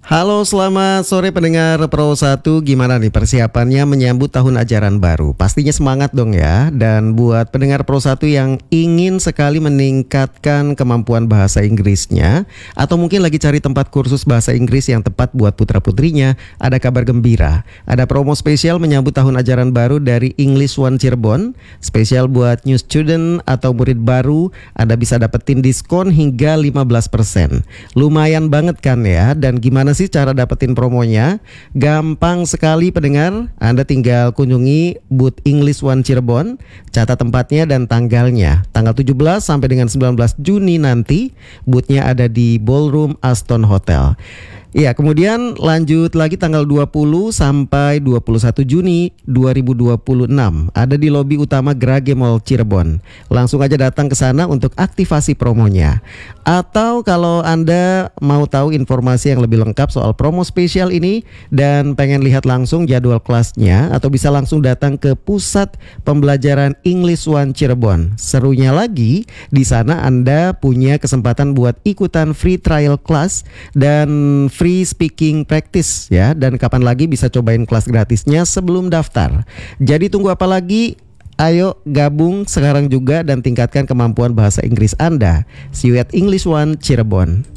Halo, selamat sore pendengar Pro 1. Gimana nih persiapannya menyambut tahun ajaran baru? Pastinya semangat dong ya. Dan buat pendengar Pro 1 yang ingin sekali meningkatkan kemampuan bahasa Inggrisnya, atau mungkin lagi cari tempat kursus bahasa Inggris yang tepat buat putra-putrinya, ada kabar gembira. Ada promo spesial menyambut tahun ajaran baru dari English One Cirebon. Spesial buat new student atau murid baru, Anda bisa dapetin diskon hingga 15%. Lumayan banget kan ya. Dan gimana sih cara dapetin promonya? Gampang sekali pendengar. Anda tinggal kunjungi booth English One Cirebon, catat tempatnya dan tanggalnya. Tanggal 17 sampai dengan 19 Juni nanti boothnya ada di Ballroom Aston Hotel. Ya, kemudian lanjut lagi tanggal 20 sampai 21 Juni 2026 ada di lobi utama Grage Mall Cirebon. Langsung aja datang ke sana untuk aktivasi promonya. Atau kalau Anda mau tahu informasi yang lebih lengkap soal promo spesial ini dan pengen lihat langsung jadwal kelasnya, atau bisa langsung datang ke pusat pembelajaran English One Cirebon. Serunya lagi, di sana Anda punya kesempatan buat ikutan free trial class dan free speaking practice ya. Dan kapan lagi bisa cobain kelas gratisnya sebelum daftar. Jadi tunggu apa lagi? Ayo gabung sekarang juga dan tingkatkan kemampuan bahasa Inggris Anda. See you at English One Cirebon.